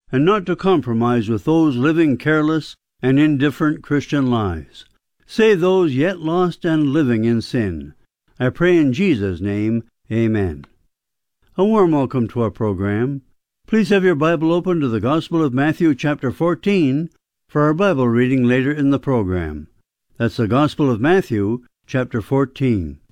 and not to compromise with those living careless and indifferent Christian lives. Save those yet lost and living in sin. I pray in Jesus' name, amen. A warm welcome to our program. Please have your Bible open to the Gospel of Matthew chapter 14 for our Bible reading later in the program. That's the Gospel of Matthew chapter 14.